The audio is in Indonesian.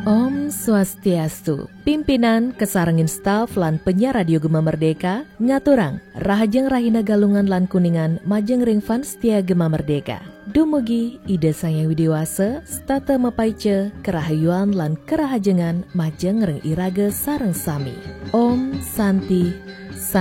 Om Swastiastu. Pimpinan kesarengin staf lan penyiar radio Gema Merdeka ngaturang rahajeng rahina galungan lan kuningan majeng ring fan setia Gema Merdeka. Dumugi ide saya widiwase stata mapaice kerahayuan lan kerahajengan majeng ring irage sareng sami. Om Santi